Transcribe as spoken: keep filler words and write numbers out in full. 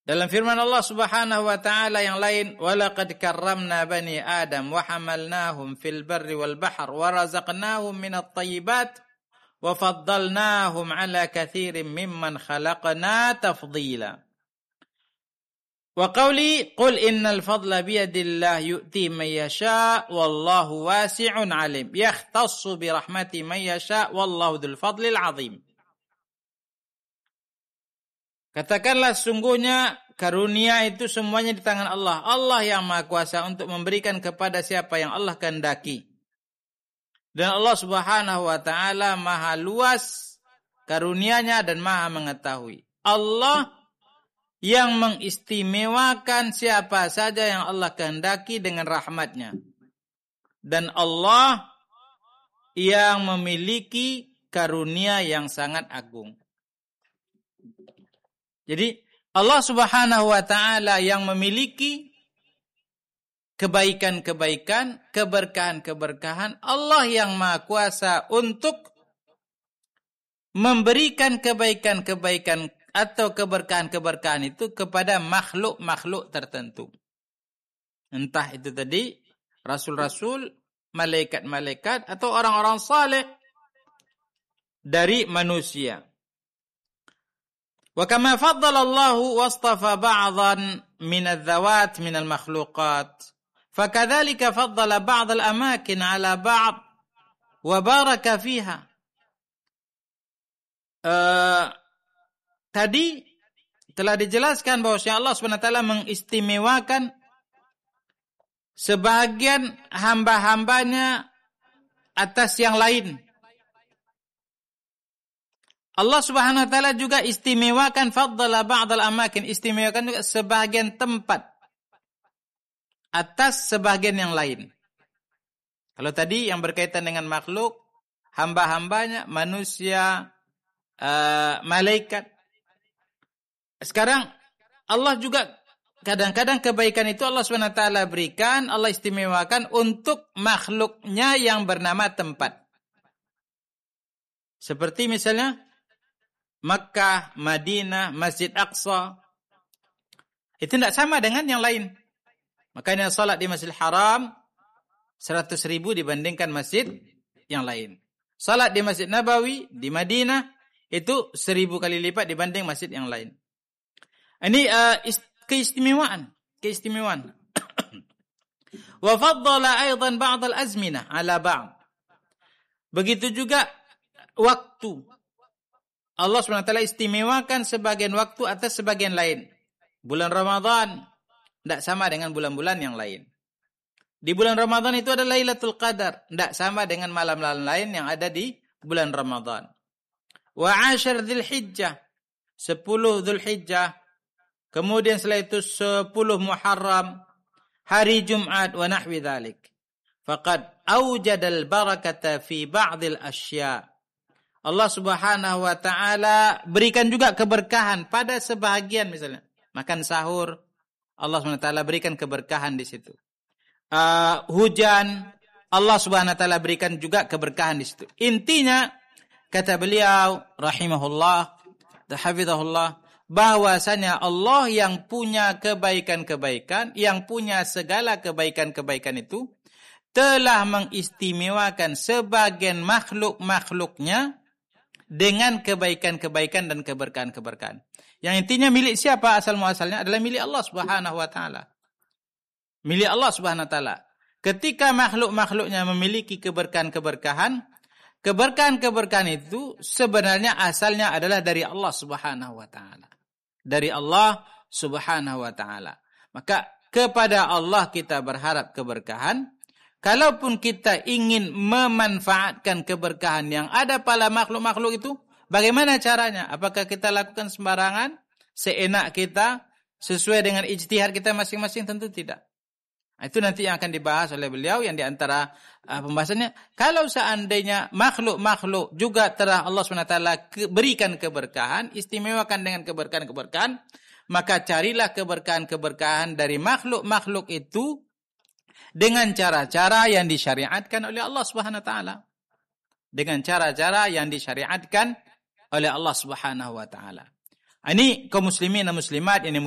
Dalam firman Allah Subhanahu wa taala yang lain, "Walaqad karramna bani Adam wa hamalnahum fil barri wal bahr wa razaqnahum minat thayyibat wa faddalnahum ala katsirin mimman khalaqna tafdila." Wa qawli, "Qul innal fadla biyadillah yu'ti man yasha wallahu wasi'un 'alim yakhtassu bi rahmati man yasha wallahu dzul fadlil 'azim." Katakanlah sungguhnya karunia itu semuanya di tangan Allah. Allah yang Maha Kuasa untuk memberikan kepada siapa yang Allah kehendaki. Dan Allah Subhanahu wa taala Maha luas karunianya dan Maha mengetahui. Allah yang mengistimewakan siapa saja yang Allah kehendaki dengan rahmatnya. Dan Allah yang memiliki karunia yang sangat agung. Jadi Allah Subhanahu wa taala yang memiliki kebaikan-kebaikan, keberkahan-keberkahan, Allah yang Maha Kuasa untuk memberikan kebaikan-kebaikan atau keberkahan-keberkahan itu kepada makhluk-makhluk tertentu. Entah itu tadi rasul-rasul, malaikat-malaikat atau orang-orang saleh dari manusia. Wa kama faddala Allahu wastafa ba'dhan min adz-dzawat min al-makhluqat fakadzalika faddala ba'd al-amakin 'ala ba'd wa baraka fiha. Uh, tadi telah dijelaskan bahwa Allah Subhanahu wa taala mengistimewakan sebagian hamba-hambanya atas yang lain. Allah Subhanahu wa taala juga istimewakan faddala ba'dal amakin, istimewakan juga sebagian tempat atas sebagian yang lain. Kalau tadi yang berkaitan dengan makhluk, hamba-hambanya, manusia, uh, malaikat. Sekarang Allah juga kadang-kadang kebaikan itu Allah Subhanahu wa taala berikan, Allah istimewakan untuk makhluknya yang bernama tempat. Seperti misalnya Makkah, Madinah, Masjid Aqsa. Itu tidak sama dengan yang lain. Makanya salat di Masjidil Haram seratus ribu dibandingkan masjid yang lain. Salat di Masjid Nabawi di Madinah itu seribu kali lipat dibanding masjid yang lain. Ini uh, keistimewaan, keistimewaan. Wa faddala aidan ba'd al-azminah ala ba'd. Begitu juga waktu. Allah subhanahu wa taala istimewakan sebagian waktu atas sebagian lain. Bulan Ramadan tidak sama dengan bulan-bulan yang lain. Di bulan Ramadan itu ada Lailatul Qadar, tidak sama dengan malam-malam lain yang ada di bulan Ramadan. Wa ashar Dzulhijjah, sepuluh Dzulhijjah, kemudian setelah itu sepuluh Muharram, hari Jumat wa nahwi dzalik. Faqad awjadal barakata fi ba'dil asya'. Allah Subhanahu wa taala berikan juga keberkahan pada sebahagian, misalnya makan sahur, Allah Subhanahu wa taala berikan keberkahan di situ. Uh, hujan, Allah Subhanahu wa taala berikan juga keberkahan di situ. Intinya kata beliau rahimahullah, hafizahullah, bahwasanya Allah yang punya kebaikan-kebaikan, yang punya segala kebaikan-kebaikan itu telah mengistimewakan sebagian makhluk-makhluknya dengan kebaikan-kebaikan dan keberkahan-keberkahan. Yang intinya milik siapa asal muasalnya adalah milik Allah Subhanahu wa taala. Milik Allah Subhanahu wa taala. Ketika makhluk-makhluknya memiliki keberkahan-keberkahan, keberkahan-keberkahan itu sebenarnya asalnya adalah dari Allah Subhanahu wa taala. Dari Allah Subhanahu wa taala. Maka kepada Allah kita berharap keberkahan. Kalaupun kita ingin memanfaatkan keberkahan yang ada pada makhluk-makhluk itu, bagaimana caranya? Apakah kita lakukan sembarangan, seenak kita, sesuai dengan ijtihad kita masing-masing? Tentu tidak. Itu nanti yang akan dibahas oleh beliau, yang diantara uh, pembahasannya. Kalau seandainya makhluk-makhluk juga telah Allah subhanahu wa taala berikan keberkahan, istimewakan dengan keberkahan-keberkahan, maka carilah keberkahan-keberkahan dari makhluk-makhluk itu dengan cara-cara yang disyariatkan oleh Allah Subhanahu wa taala. Dengan cara-cara yang disyariatkan oleh Allah Subhanahu wa taala. Ini kaum muslimin dan muslimat yang